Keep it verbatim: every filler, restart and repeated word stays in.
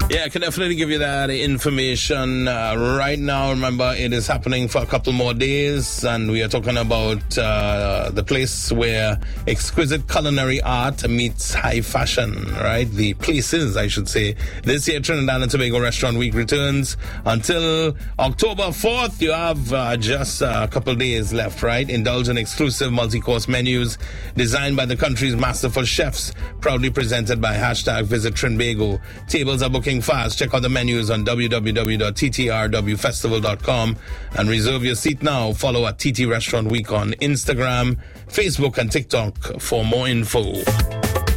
Yeah, I can definitely give you that information uh, right now. Remember, it is happening for a couple more days, and we are talking about uh, the place where exquisite culinary art meets high fashion, right? The places, I should say. This year, Trinidad and Tobago Restaurant Week returns until October fourth. You have uh, just a couple days left, right? Indulge in exclusive multi-course menus designed by the country's masterful chefs, proudly presented by hashtag Visit Trinbago. Tables are booking fast. Check out the menus on w w w dot t t r w festival dot com and reserve your seat now. Follow at T T Restaurant Week on Instagram, Facebook, and TikTok for more info.